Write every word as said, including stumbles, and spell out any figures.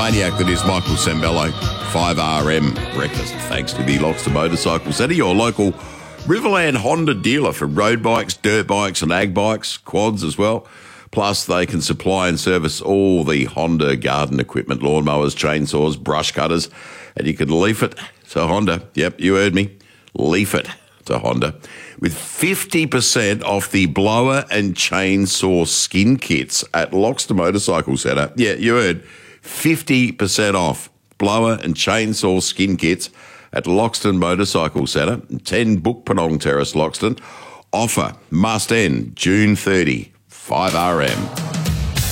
maniac that is Michael Sembello, five R M breakfast. Thanks to the Loxton Motorcycle Centre, your local Riverland Honda dealer for road bikes, dirt bikes and ag bikes, quads as well. Plus, they can supply and service all the Honda garden equipment, lawnmowers, chainsaws, brush cutters, and you can leaf it to Honda. Yep, you heard me. Leaf it to Honda with fifty percent off the blower and chainsaw skin kits at Loxton Motorcycle Centre. Yeah, you heard. fifty percent off blower and chainsaw skin kits at Loxton Motorcycle Centre, ten Book Penong Terrace, Loxton. Offer must end June thirtieth. five R M.